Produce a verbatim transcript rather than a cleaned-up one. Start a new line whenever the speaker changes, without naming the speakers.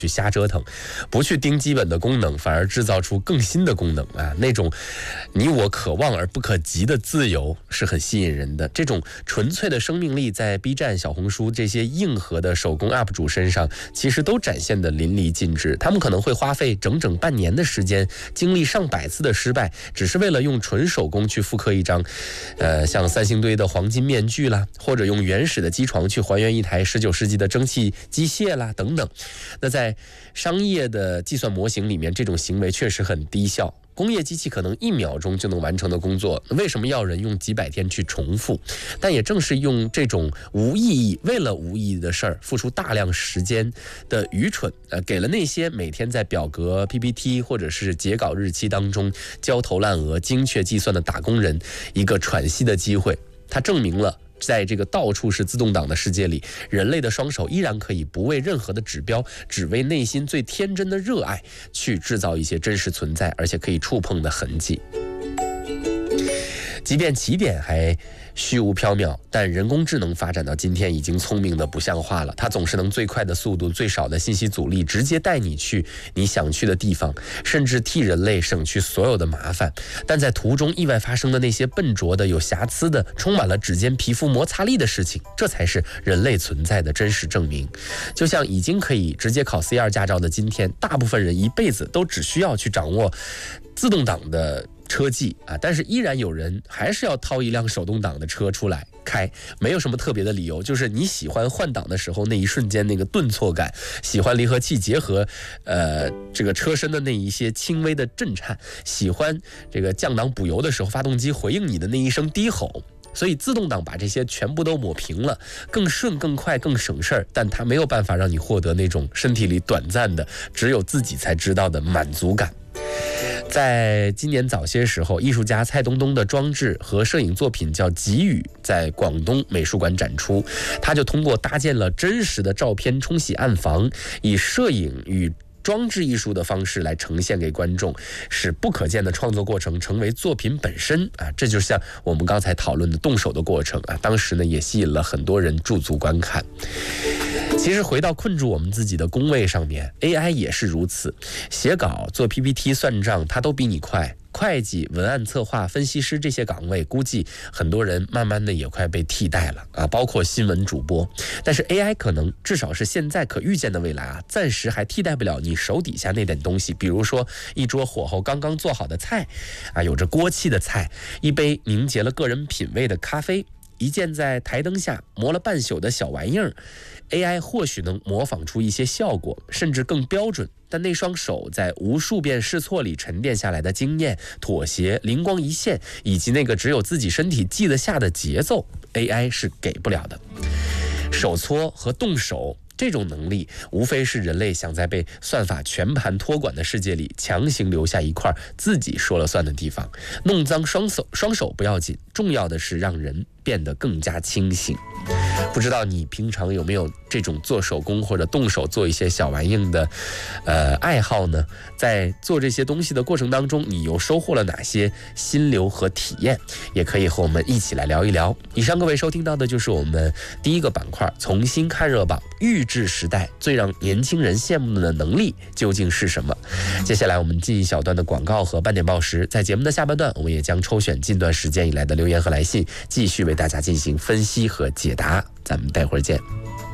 去瞎折腾，不去盯基本的功能，反而制造出更新的功能啊！那种你我可望而不可及的自由是很吸引人的。这种纯粹的生命力，在 B 站、小红书这些硬核的手工 U P 主身上，其实都展现得淋漓尽致。他们可能会花费整整半年的时间，经历上百次的失败，只是为了用纯手工去复刻一张，呃，像三星堆的黄金面具啦，或者用原始的机床去还原一台十九世纪的蒸汽机械啦，等等。那在商业的计算模型里面，这种行为确实很低效。工业机器可能一秒钟就能完成的工作，为什么要人用几百天去重复？但也正是用这种无意义、为了无意义的事儿付出大量时间的愚蠢，呃，给了那些每天在表格、P P T 或者是截稿日期当中焦头烂额、精确计算的打工人一个喘息的机会。它证明了，在这个到处是自动挡的世界里，人类的双手依然可以不为任何的指标，只为内心最天真的热爱去制造一些真实存在而且可以触碰的痕迹。即便起点还虚无缥缈，但人工智能发展到今天已经聪明的不像话了。它总是能最快的速度、最少的信息阻力，直接带你去你想去的地方，甚至替人类省去所有的麻烦。但在途中意外发生的那些笨拙的、有瑕疵的、充满了指尖皮肤摩擦力的事情，这才是人类存在的真实证明。就像已经可以直接考 C 二 驾照的今天，大部分人一辈子都只需要去掌握自动挡的车技啊，但是依然有人还是要掏一辆手动挡的车出来开，没有什么特别的理由，就是你喜欢换挡的时候那一瞬间那个顿挫感，喜欢离合器结合呃这个车身的那一些轻微的震颤，喜欢这个降档补油的时候发动机回应你的那一声低吼。所以自动挡把这些全部都抹平了，更顺、更快、更省事儿，但它没有办法让你获得那种身体里短暂的、只有自己才知道的满足感。在今年早些时候，艺术家蔡东东的装置和摄影作品叫《给予》在广东美术馆展出，他就通过搭建了真实的照片冲洗暗房，以摄影与装置艺术的方式来呈现给观众，使不可见的创作过程成为作品本身啊！这就像我们刚才讨论的动手的过程啊，当时呢也吸引了很多人驻足观看。其实回到困住我们自己的工位上面 ，A I 也是如此，写稿、做 P P T、算账，它都比你快。会计、文案策划、分析师这些岗位，估计很多人慢慢的也快被替代了啊，包括新闻主播。但是 A I 可能至少是现在可预见的未来啊，暂时还替代不了你手底下那点东西。比如说一桌火候刚刚做好的菜啊，有着锅气的菜，一杯凝结了个人品味的咖啡，一件在台灯下磨了半宿的小玩意儿 ，A I 或许能模仿出一些效果，甚至更标准。但那双手在无数遍试错里沉淀下来的经验、妥协、灵光一现，以及那个只有自己身体记得下的节奏 ，A I 是给不了的。手搓和动手这种能力，无非是人类想在被算法全盘托管的世界里强行留下一块自己说了算的地方。弄脏双手双手不要紧，重要的是让人变得更加清醒。不知道你平常有没有这种做手工或者动手做一些小玩意的呃爱好呢？在做这些东西的过程当中，你又收获了哪些心流和体验？也可以和我们一起来聊一聊。以上各位收听到的就是我们第一个板块，重新看热榜，预制时代最让年轻人羡慕的能力究竟是什么？接下来我们进一小段的广告和半点报时，在节目的下半段，我们也将抽选近段时间以来的留言和来信，继续为大家进行分析和解答。咱们待会儿见。